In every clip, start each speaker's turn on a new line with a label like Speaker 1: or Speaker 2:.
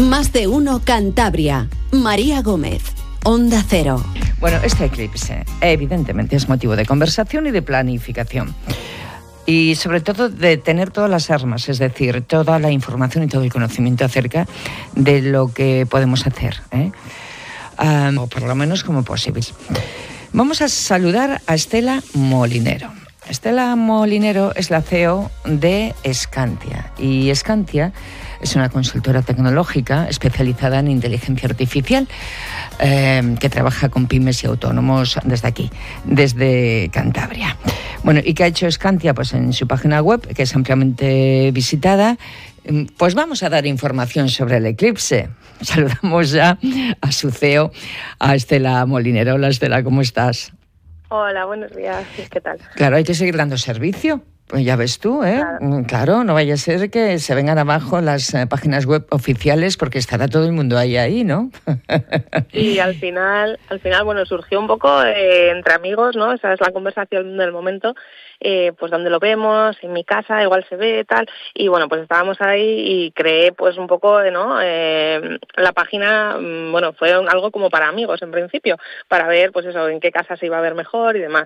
Speaker 1: Más de uno Cantabria. María Gómez, Onda Cero.
Speaker 2: Bueno, este eclipse evidentemente es motivo de conversación y de planificación. Y sobre todo de tener todas las armas, es decir, toda la información y todo el conocimiento acerca de lo que podemos hacer, o por lo menos como posible. Vamos a saludar a Estela Molinero. Estela Molinero es la CEO de Scantia. Y Scantia es una consultora tecnológica especializada en inteligencia artificial que trabaja con pymes y autónomos desde aquí, desde Cantabria. Bueno, ¿y qué ha hecho Scantia? Pues en su página web, que es ampliamente visitada, pues vamos a dar información sobre el eclipse. Saludamos ya a su CEO, a Estela Molinero. Hola, Estela, ¿cómo estás?
Speaker 3: Hola, buenos días. ¿Qué tal?
Speaker 2: Claro, hay que seguir dando servicio. Pues ya ves tú, Claro, no vaya a ser que se vengan abajo las páginas web oficiales porque estará todo el mundo ahí, ¿no?
Speaker 3: Y al final, bueno, surgió un poco entre amigos, ¿no? Esa es la conversación del momento, pues donde lo vemos, en mi casa, igual se ve, tal. Y bueno, pues estábamos ahí y creé pues un poco, ¿no? La página, bueno, fue algo como para amigos en principio, para ver pues eso, en qué casa se iba a ver mejor y demás.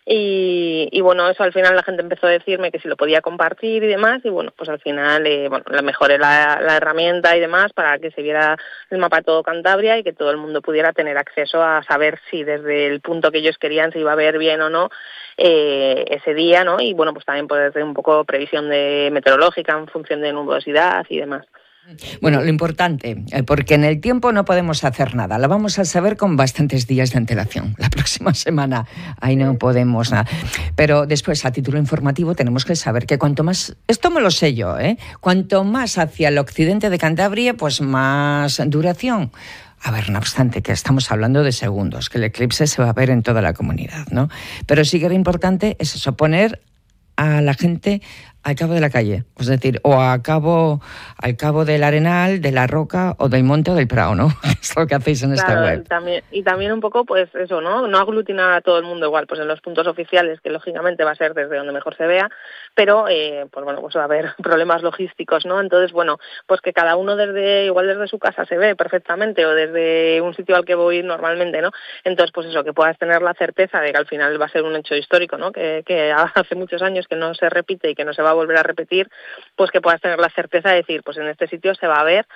Speaker 3: Y bueno, eso al final la gente empezó a decirme que si lo podía compartir y demás, y bueno, pues al final la mejoré la herramienta y demás para que se viera el mapa de todo Cantabria y que todo el mundo pudiera tener acceso a saber si desde el punto que ellos querían se iba a ver bien o no ese día, ¿no? Y bueno, pues también poder hacer un poco previsión meteorológica en función de nubosidad y demás.
Speaker 2: Bueno, lo importante, porque en el tiempo no podemos hacer nada, lo vamos a saber con bastantes días de antelación. La próxima semana, ahí no podemos nada. Pero después, a título informativo, tenemos que saber que cuanto más, esto me lo sé yo, cuanto más hacia el occidente de Cantabria, pues más duración. A ver, no obstante, que estamos hablando de segundos, que el eclipse se va a ver en toda la comunidad, ¿no? Pero sí que era importante es eso, poner a la gente al cabo de la calle, es decir, o al cabo del Arenal, de la Roca o del Monte o del Prado, ¿no? Es lo que hacéis en esta web.
Speaker 3: Y también un poco, pues eso, ¿no? No aglutinar a todo el mundo igual, pues en los puntos oficiales, que lógicamente va a ser desde donde mejor se vea, pero pues bueno, pues va a haber problemas logísticos, ¿no? Entonces, bueno, pues que cada uno desde su casa se ve perfectamente o desde un sitio al que voy normalmente, ¿no? Entonces, pues eso, que puedas tener la certeza de que al final va a ser un hecho histórico, ¿no? Que hace muchos años que no se repite y que no se va a volver a repetir, pues que puedas tener la certeza de decir, pues en este sitio se va a ver,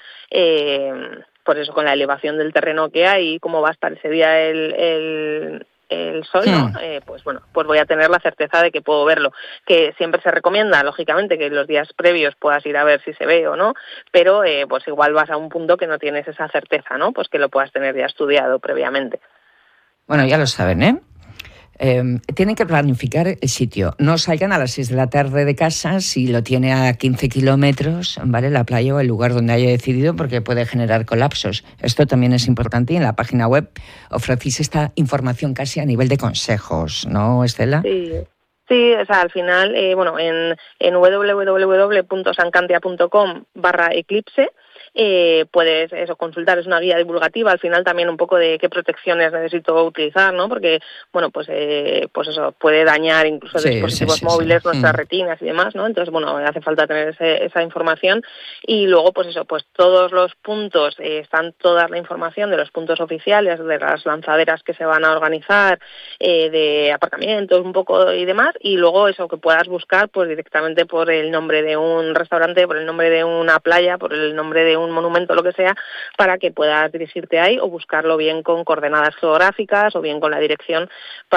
Speaker 3: por eso con la elevación del terreno que hay, cómo va a estar ese día el sol, ¿no? Pues bueno, pues voy a tener la certeza de que puedo verlo. Que siempre se recomienda, lógicamente, que los días previos puedas ir a ver si se ve o no, pero pues igual vas a un punto que no tienes esa certeza, ¿no? Pues que lo puedas tener ya estudiado previamente.
Speaker 2: Bueno, ya lo saben, tienen que planificar el sitio. No salgan a las 6 de la tarde de casa si lo tiene a 15 kilómetros, ¿vale? La playa o el lugar donde haya decidido, porque puede generar colapsos. Esto también es importante y en la página web ofrecéis esta información casi a nivel de consejos, ¿no, Estela?
Speaker 3: Sí, o sea, al final, bueno, en www.sancantia.com/eclipse puedes consultar, es una guía divulgativa, al final también un poco de qué protecciones necesito utilizar, ¿no? Porque, bueno, pues eso puede dañar incluso dispositivos móviles, nuestras retinas y demás, ¿no? Entonces, bueno, hace falta tener esa información y luego, pues eso, pues todos los puntos, están toda la información de los puntos oficiales, de las lanzaderas que se van a organizar, de aparcamientos un poco y demás, y luego eso que puedas buscar pues directamente por el nombre de un restaurante, por el nombre de una playa, por el nombre de un monumento, lo que sea, para que puedas dirigirte ahí o buscarlo bien con coordenadas geográficas o bien con la dirección